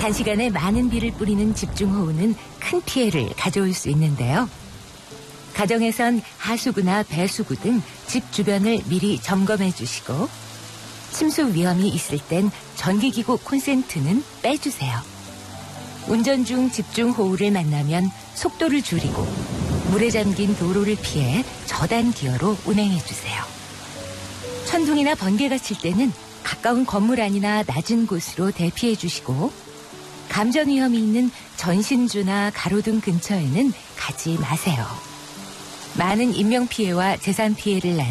단시간에 많은 비를 뿌리는 집중호우는 큰 피해를 가져올 수 있는데요. 가정에선 하수구나 배수구 등 집 주변을 미리 점검해 주시고 침수 위험이 있을 땐 전기기구 콘센트는 빼주세요. 운전 중 집중호우를 만나면 속도를 줄이고 물에 잠긴 도로를 피해 저단 기어로 운행해 주세요. 천둥이나 번개가 칠 때는 가까운 건물 안이나 낮은 곳으로 대피해 주시고 감전 위험이 있는 전신주나 가로등 근처에는 가지 마세요. 많은 인명피해와 재산 피해를 낳는